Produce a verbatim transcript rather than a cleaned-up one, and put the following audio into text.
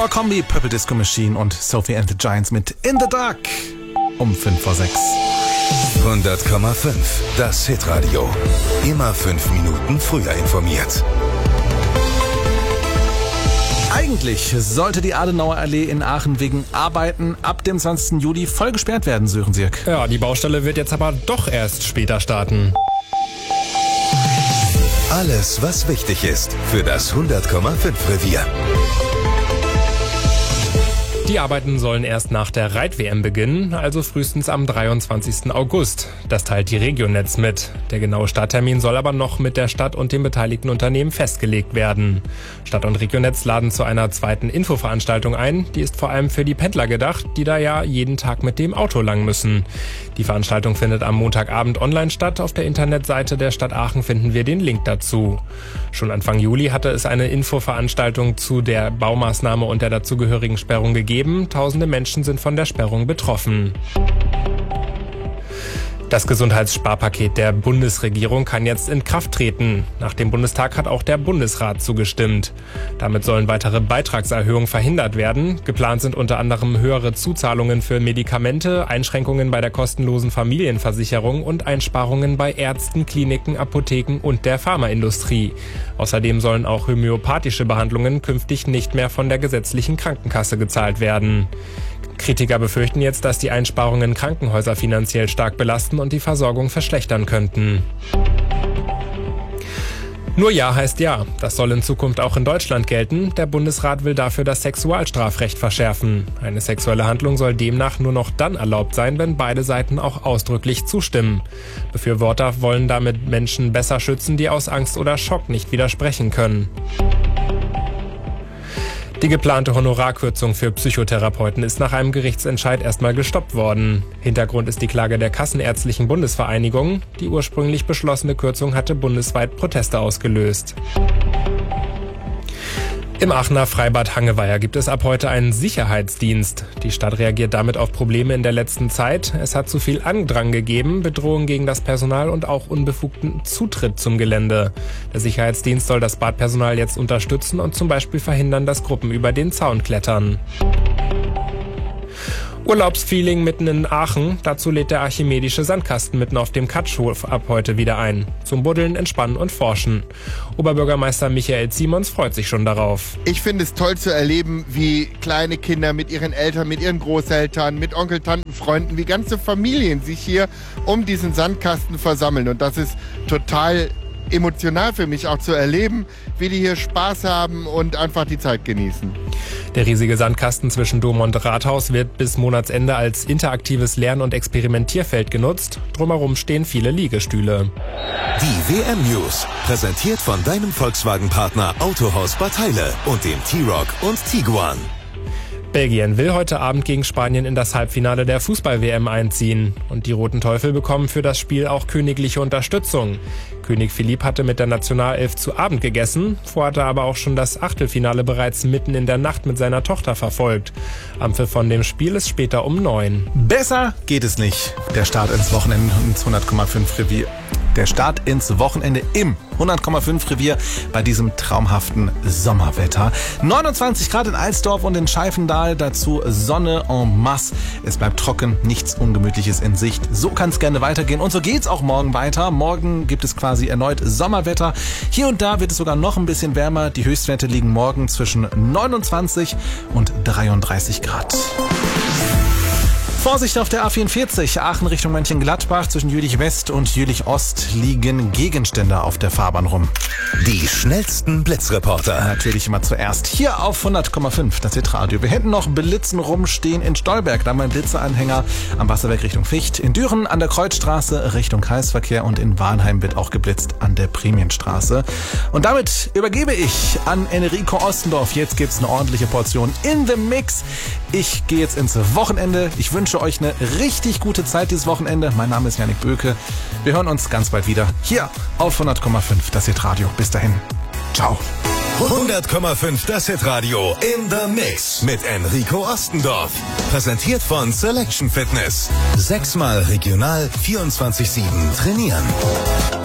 Power-Kombi, Purple Disco Machine und Sophie and the Giants mit In the Dark um fünf vor sechs. hundert Komma fünf, das Hitradio. Immer fünf Minuten früher informiert. Eigentlich sollte die Adenauer Allee in Aachen wegen Arbeiten ab dem zwanzigsten Juli voll gesperrt werden, Sören Sirk. Ja, die Baustelle wird jetzt aber doch erst später starten. Alles, was wichtig ist für das hundert Komma fünf Revier. Die Arbeiten sollen erst nach der Reit-W M beginnen, also frühestens am dreiundzwanzigsten August. Das teilt die Regionetz mit. Der genaue Starttermin soll aber noch mit der Stadt und den beteiligten Unternehmen festgelegt werden. Stadt und Regionetz laden zu einer zweiten Infoveranstaltung ein. Die ist vor allem für die Pendler gedacht, die da ja jeden Tag mit dem Auto lang müssen. Die Veranstaltung findet am Montagabend online statt. Auf der Internetseite der Stadt Aachen finden wir den Link dazu. Schon Anfang Juli hatte es eine Infoveranstaltung zu der Baumaßnahme und der dazugehörigen Sperrung gegeben. Tausende Menschen sind von der Sperrung betroffen. Das Gesundheitssparpaket der Bundesregierung kann jetzt in Kraft treten. Nach dem Bundestag hat auch der Bundesrat zugestimmt. Damit sollen weitere Beitragserhöhungen verhindert werden. Geplant sind unter anderem höhere Zuzahlungen für Medikamente, Einschränkungen bei der kostenlosen Familienversicherung und Einsparungen bei Ärzten, Kliniken, Apotheken und der Pharmaindustrie. Außerdem sollen auch homöopathische Behandlungen künftig nicht mehr von der gesetzlichen Krankenkasse gezahlt werden. Kritiker befürchten jetzt, dass die Einsparungen Krankenhäuser finanziell stark belasten und die Versorgung verschlechtern könnten. Nur Ja heißt Ja. Das soll in Zukunft auch in Deutschland gelten. Der Bundesrat will dafür das Sexualstrafrecht verschärfen. Eine sexuelle Handlung soll demnach nur noch dann erlaubt sein, wenn beide Seiten auch ausdrücklich zustimmen. Befürworter wollen damit Menschen besser schützen, die aus Angst oder Schock nicht widersprechen können. Die geplante Honorarkürzung für Psychotherapeuten ist nach einem Gerichtsentscheid erstmal gestoppt worden. Hintergrund ist die Klage der Kassenärztlichen Bundesvereinigung. Die ursprünglich beschlossene Kürzung hatte bundesweit Proteste ausgelöst. Im Aachener Freibad Hangeweiher gibt es ab heute einen Sicherheitsdienst. Die Stadt reagiert damit auf Probleme in der letzten Zeit. Es hat zu viel Andrang gegeben, Bedrohung gegen das Personal und auch unbefugten Zutritt zum Gelände. Der Sicherheitsdienst soll das Badpersonal jetzt unterstützen und zum Beispiel verhindern, dass Gruppen über den Zaun klettern. Urlaubsfeeling mitten in Aachen. Dazu lädt der Archimedische Sandkasten mitten auf dem Katschhof ab heute wieder ein. Zum Buddeln, Entspannen und Forschen. Oberbürgermeister Michael Simons freut sich schon darauf. Ich finde es toll zu erleben, wie kleine Kinder mit ihren Eltern, mit ihren Großeltern, mit Onkel, Tanten, Freunden, wie ganze Familien sich hier um diesen Sandkasten versammeln. Und das ist total emotional für mich auch zu erleben, wie die hier Spaß haben und einfach die Zeit genießen. Der riesige Sandkasten zwischen Dom und Rathaus wird bis Monatsende als interaktives Lern- und Experimentierfeld genutzt. Drumherum stehen viele Liegestühle. Die W M-News, präsentiert von deinem Volkswagen-Partner Autohaus Bad Heile und dem T-Roc und Tiguan. Belgien will heute Abend gegen Spanien in das Halbfinale der Fußball-W M einziehen. Und die Roten Teufel bekommen für das Spiel auch königliche Unterstützung. König Philipp hatte mit der Nationalelf zu Abend gegessen, vorhatte aber auch schon das Achtelfinale bereits mitten in der Nacht mit seiner Tochter verfolgt. Ampfiff von dem Spiel ist später um neun. Besser geht es nicht. Der Start ins Wochenende ins hundert Komma fünf Revier. Der Start ins Wochenende im hundert Komma fünf Revier bei diesem traumhaften Sommerwetter. neunundzwanzig Grad in Alsdorf und in Scheifendal, dazu Sonne en masse. Es bleibt trocken, nichts Ungemütliches in Sicht. So kann es gerne weitergehen und so geht's auch morgen weiter. Morgen gibt es quasi erneut Sommerwetter. Hier und da wird es sogar noch ein bisschen wärmer. Die Höchstwerte liegen morgen zwischen neunundzwanzig und dreiunddreißig Grad. Vorsicht auf der A vierundvierzig, Aachen Richtung Mönchengladbach. Zwischen Jülich West und Jülich Ost liegen Gegenstände auf der Fahrbahn rum. Die schnellsten Blitzreporter. Natürlich immer zuerst hier auf hundert Komma fünf, das Hitradio. Wir hätten noch Blitzen rumstehen in Stolberg, da haben wir einen Blitzeanhänger am Wasserwerk Richtung Ficht. In Düren an der Kreuzstraße Richtung Kreisverkehr und in Warnheim wird auch geblitzt an der Prämienstraße. Und damit übergebe ich an Enrico Ostendorf. Jetzt gibt's eine ordentliche Portion in the Mix. Ich gehe jetzt ins Wochenende. Ich wünsche euch eine richtig gute Zeit dieses Wochenende. Mein Name ist Jannik Böke. Wir hören uns ganz bald wieder hier auf hundert Komma fünf, das Hitradio. Bis dahin. Ciao. hundert Komma fünf, das Hitradio in the Mix mit Enrico Ostendorf. Präsentiert von Selection Fitness. Sechsmal regional, vierundzwanzig sieben trainieren.